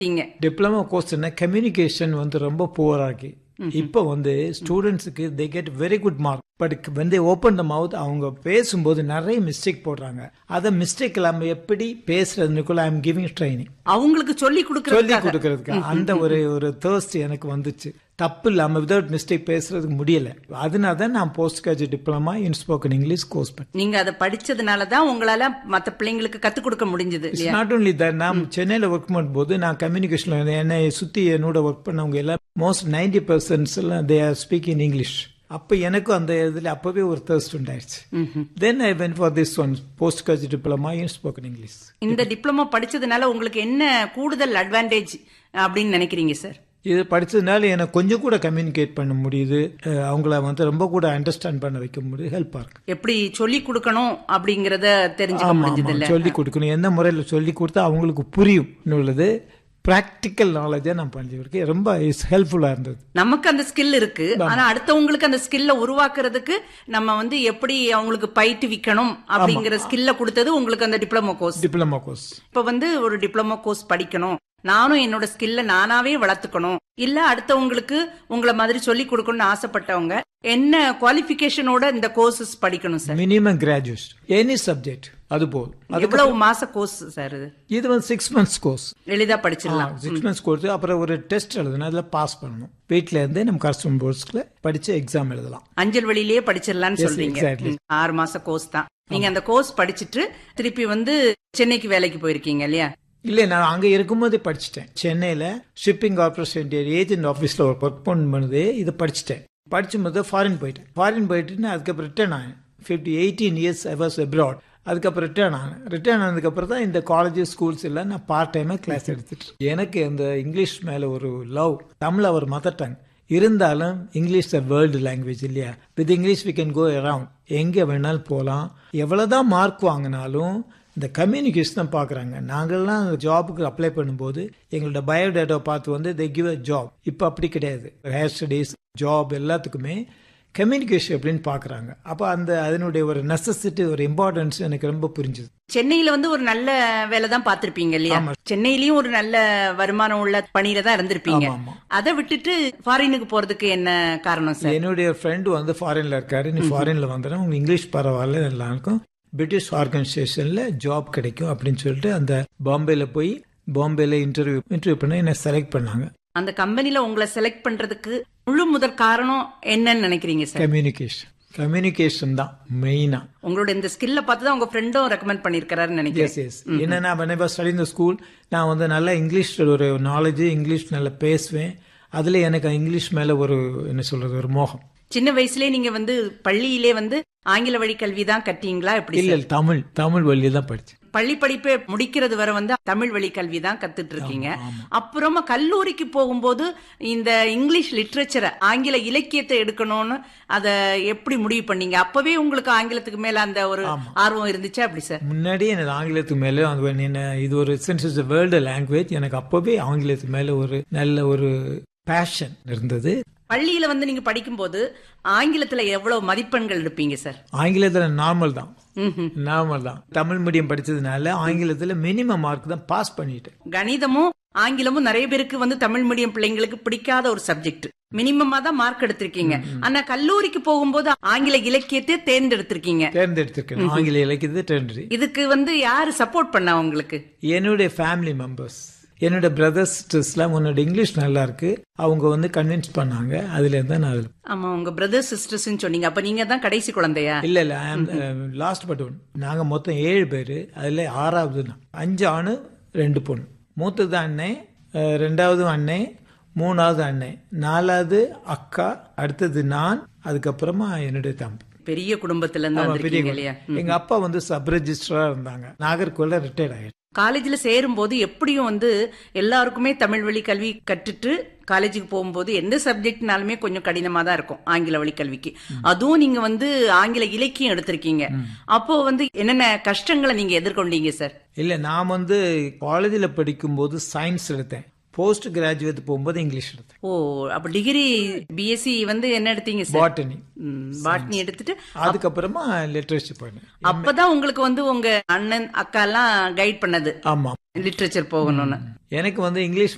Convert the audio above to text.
Diploma கோர்ஸ்னா communication வந்து ரொம்ப புவராகி இப்போ வந்து ஸ்டூடெண்ட்ஸுக்கு they get very good mark but when they open the mouth அவங்க பேசும்போது நிறைய மிஸ்டேக் போடுறாங்க. அதை மிஸ்டேக் இல்லாம எப்படி பேசுறதுக்குள்ள ஐ எம் கிவிங் ட்ரைனிங் அவங்களுக்கு சொல்லி கொடுக்கறதுக்கு அந்த ஒரு தேர்ஸ்ட் எனக்கு வந்துச்சு. தப்பு இல்லாம வித்வுட் மிஸ்டேக் பேசுறதுக்கு முடியல. அதனால தான் நான் post graduate diploma in spoken English course பண்ணேன். நீங்க அதை படிச்சதுனால தான் உங்களால மத்த பிள்ளைங்களுக்கு கத்து கொடுக்க முடிஞ்சது. நாட் ஓன்லி தட், நான் சென்னையில ஒர்க் பண்ணும்போது நான் கம்யூனிகேஷன்ல என்னை சுத்தி என்னோட ஒர்க் பண்ணவங்க எல்லாம் மோஸ்ட் 90% எல்லாம் தே ஆர் ஸ்பீக்கிங் இங்கிலீஷ். அப்ப எனக்கும் அந்த இதுல அப்பவே ஒரு thirst உண்டாயிருச்சு. Then I went for this one post graduate diploma in spoken English. இந்த டிப்ளமோ படிச்சதுனால உங்களுக்கு என்ன கூடுதல் அட்வான்டேஜ் அப்படின்னு நினைக்கிறீங்க சார்? இது படிச்சதுனால எனக்கு கொஞ்சம் கூட கம்யூனிகேட் பண்ண முடியுது, அவங்கள வந்து ரொம்ப கூட அண்டர்ஸ்டாண்ட் பண்ண வைக்க முடியுது, ஹெல்ப்பா இருக்கு. எப்படி சொல்லி கொடுக்கணும் அப்படிங்கறத தெரிஞ்சுக்க முடிஞ்சது இல்ல? சொல்லி கொடுக்கணும், எந்த முறையில சொல்லி கொடுத்தா அவங்களுக்கு புரியும் உள்ளது பிராக்டிக்கல் நாலேஜா நான் பண்ணிருக்கேன். ரொம்ப ஹெல்ப்ஃபுல்லா இருந்தது. நமக்கு அந்த ஸ்கில் இருக்கு, ஆனா அடுத்தவங்களுக்கு அந்த ஸ்கில்ல உருவாக்குறதுக்கு நம்ம வந்து எப்படி அவங்களுக்கு பயிற்றுவிக்கணும் அப்படிங்கிற ஸ்கில்ல கொடுத்தது உங்களுக்கு அந்த டிப்ளமோ கோர்ஸ். இப்ப வந்து ஒரு டிப்ளமோ கோர்ஸ் படிக்கணும், நானும் என்னோட ஸ்கில்ல நானாவே வளர்த்துக்கணும், இல்ல அடுத்தவங்களுக்கு உங்களை மாதிரி சொல்லி கொடுக்கணும்னு ஆசைப்பட்டவங்க என்ன குவாலிபிகேஷனோட இந்த கோர்சஸ் படிக்கணும் sir? Minimum graduate any subject. அது போல் எவ்வளவு மாச கோர்ஸ் சார் இது வந்து 6 months கோர்ஸ். எளிதா படிச்சிடலாம். 6 months கோர்ஸ். அப்புறம் ஒரு டெஸ்ட் எழுதணும், அதுல பாஸ் பண்ணணும். வீட்ல இருந்தே நம்ம கரஸ்பாண்டன்ட் போர்ட்ஸ்ல படிச்சு எக்ஸாம் எழுதலாம். அஞ்சல் வழியிலேயே படிச்சிடலாம்னு சொல்றீங்க. 6 மாச கோர்ஸ் தான். நீங்க அந்த கோர்ஸ் படிச்சுட்டு திருப்பி வந்து சென்னைக்கு வேலைக்கு போயிருக்கீங்க இல்லையா? இல்ல, நான் அங்க இருக்கும்போதே படிச்சுட்டேன். சென்னையில ஷிப்பிங் கார்பரேஷன் ஏஜென்ட் ஆபீஸ்ல ஒர்க் பண்ணும்போது இதை படிச்சுட்டேன். படிச்சும்போது ஃபாரின் போயிட்டு அதுக்கப்புறம் ரிட்டர்ன் ஆனேன். 18 years I was abroad. அதுக்கப்புறம் ரிட்டர்ன் ஆனதுக்கு அப்புறம் தான் இந்த காலேஜ் ஸ்கூல்ஸ் எல்லாம் நான் பார்ட் டைமா கிளாஸ் எடுத்துட்டு. எனக்கு அந்த இங்கிலீஷ் மேல ஒரு லவ். தமிழ் அவர் மதர் டங் இருந்தாலும் இங்கிலீஷ் வேர்ல்டு லாங்குவேஜ் இல்லையா? With English we can go around, எங்க வேணாலும் போகலாம். எவ்வளவுதான் மார்க் வாங்கினாலும் இந்த கம்யூனிகேஷன் தான் பாக்குறாங்க. நாங்கள்லாம் ஜாபுக்கு அப்ளை பண்ணும்போது எங்களோட பயோடேட்டா பார்த்து வந்து they give a job. இப்போ அப்படி கிடையாது. ஹையர் ஸ்டடீஸ், ஜாப் எல்லாத்துக்குமே கம்யூனிகேஷன் அப்படின்னு பாக்குறாங்க. அப்ப அதனுடைய ஒரு நெசசிட்டி, ஒரு இம்பார்ட்டன்ஸ் எனக்கு ரொம்ப புரிஞ்சுது. சென்னையில வந்து ஒரு நல்ல வேலை தான் பாத்திருப்பீங்க இல்லையா? சென்னையிலயும் ஒரு நல்ல வருமானம் உள்ள பணியில தான் இருந்திருப்பீங்க. அதை விட்டுட்டு ஃபாரினுக்கு போறதுக்கு என்ன காரணம் சார்? என்னுடைய ஃப்ரெண்டு வந்து ஃபாரின்ல இருக்காரு. நீ ஃபாரின்ல வந்தா உங்க இங்கிலீஷ் பரவாயில்ல, நல்லா இருக்கும், பிரிட்டிஷ் ஆர்கனைசேஷன்ல ஜாப் கிடைக்கும் அப்படின்னு சொல்லிட்டு அந்த பாம்பேல இன்டர்வியூ பண்ண என்ன செலக்ட் பண்ணாங்க. அந்த கம்பெனில உங்களை செலக்ட் பண்றதுக்கு முழு முதற் காரணம் என்னன்னு நினைக்கிறீங்க சார்? கம்யூனிகேஷன் தான் மெயினா. உங்களோட இந்த ஸ்கில்ல பார்த்து தான் உங்க ஃப்ரெண்டும் ரெக்கமெண்ட் பண்ணிருக்காரு நினைக்கிறேன். என்னன்னா when I was studying in the school, நான் வந்து நல்லா இங்கிலீஷ் ஒரு நாலேஜ், இங்கிலீஷ் நல்லா பேசுவேன். அதுல எனக்கு இங்கிலீஷ் மேல ஒரு என்ன சொல்றது ஒரு மோகம். சின்ன வயசுலயே நீங்க வந்து பள்ளியிலே வந்து ஆங்கில வழி கல்வி தான் கட்டீங்களா? எப்படி? இல்ல, தமிழ் வழி தான் படிச்சேன். பள்ளி படிப்பை முடிக்கிறது வரை வந்து தமிழ் வழி கல்வி தான் கத்துட்டு இருக்கீங்க. அப்புறமா கல்லூரிக்கு போகும்போது இந்த இங்கிலீஷ் லிட்ரேச்சரை, ஆங்கில இலக்கியத்தை எடுக்கணும்னு அத எப்படி முடிவு பண்ணீங்க? அப்பவே உங்களுக்கு ஆங்கிலத்துக்கு மேல அந்த ஒரு ஆர்வம் இருந்துச்சா அப்படி சார்? முன்னாடியே எனக்கு ஆங்கிலத்துக்கு மேல இது ஒரு சின்ஸ் வேர்ல்டு லாங்குவேஜ், எனக்கு அப்பவே ஆங்கிலத்துக்கு மேல ஒரு நல்ல ஒரு பேஷன் இருந்தது. பள்ளியில வந்து நீங்க படிக்கும்போது ஆங்கிலத்துல எவ்வளவு மதிப்பெண்கள் எடுப்பீங்க சார்? ஆங்கிலத்துல நார்மல் தான். தமிழ் மீடியம் படிச்சதுனால ஆங்கிலத்துல மினிமம் மார்க் தான் பாஸ் பண்ணிட்டேன். கணிதமும் ஆங்கிலமும் நிறைய பேருக்கு வந்து தமிழ் மீடியம் பிள்ளைங்களுக்கு பிடிக்காத ஒரு சப்ஜெக்ட். மினிமமா தான் மார்க் எடுத்திருக்கீங்க. ஆனா கல்லூரிக்கு போகும்போது ஆங்கில இலக்கியத்தை தேர்ந்தெடுத்திருக்கீங்க. ஆங்கில இலக்கியத்தை தேர்ந்தெடுத்து. இதுக்கு வந்து யாரு சப்போர்ட் பண்ணா உங்களுக்கு? என்னுடைய ஃபேமிலி மெம்பர்ஸ், என்னோட பிரதர்ஸ் சிஸ்டர்ஸ்லாம் உன்னோட இங்கிலீஷ் நல்லா இருக்கு, அவங்க வந்து கன்வின்ஸ் பண்ணாங்க. அதுல இருந்தா நான். ஆமா, உங்க பிரதர்ஸ் சிஸ்டர்ஸ் சொன்னீங்க. அப்ப நீங்க தான் கடைசி குழந்தையா? இல்ல, லாஸ்ட் பட் ஒன். நாங்க மொத்தம் 7 பேரு. அதுல 6வது நான். 5 ஆணு 2 பொண்ணு. மூத்தது அண்ணன், 2வது அண்ணன், 3வது அண்ணன், 4வது அக்கா, அடுத்தது நான், அதுக்கப்புறமா என்னுடைய தம்பி. பெரிய குடும்பத்துல இருந்து. எங்க அப்பா வந்து சப் ரெஜிஸ்ட்ரா இருந்தாங்க. நாகர்கோவில்ல ரிட்டையர்ட் ஆயிடுச்சு. காலேஜ்ல சேரும் போது எப்படியும் வந்து எல்லாருக்குமே தமிழ் வழி கல்வி கற்றுட்டு காலேஜுக்கு போகும்போது எந்த சப்ஜெக்ட்னாலுமே கொஞ்சம் கடினமா தான் இருக்கும் ஆங்கில வழி கல்விக்கு. அதுவும் நீங்க வந்து ஆங்கில இலக்கியம் எடுத்திருக்கீங்க. அப்போ வந்து என்னென்ன கஷ்டங்களை நீங்க எதிர்கொண்டீங்க சார்? இல்ல, நான் வந்து காலேஜ்ல படிக்கும் போது சயின்ஸ் எடுத்தேன். போஸ்ட் கிராஜுவேட் போகும்போது இங்கிலீஷ் எடுத்தேன். ஓ, அப்ப டிகிரி பிஎஸ்சி வந்து என்ன எடுத்தீங்க சார்? பாட்னி எடுத்துட்டு அதுக்கப்புறமா லிட்ரேச்சர் போனேன். அப்பதான் உங்களுக்கு வந்து உங்க அண்ணன் அக்கா எல்லாம் கைட் பண்ணது? ஆமா, லிட்ரேச்சர் போகணும்னு. எனக்கு வந்து இங்கிலீஷ்